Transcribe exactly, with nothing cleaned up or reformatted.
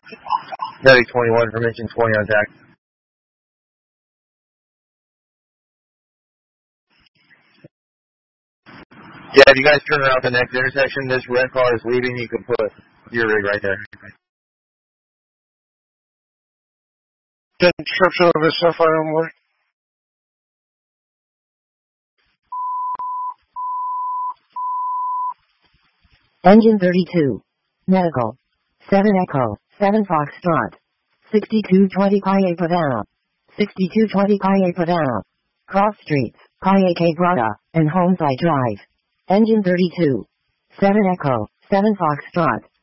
Delhi twenty-one, permission twenty on tax. Yeah, if you guys turn around the next intersection, this red car is leaving, you can put your rig right there. The description of his Sapphire only. Engine thirty-two. Medical. seven Echo. seven Foxtrot. sixty-two twenty Calle Padana. sixty-two twenty Calle Padana. Cross Streets, Calle Quebrada, and Homeside Drive. Engine thirty-two. seven Echo. seven Foxtrot.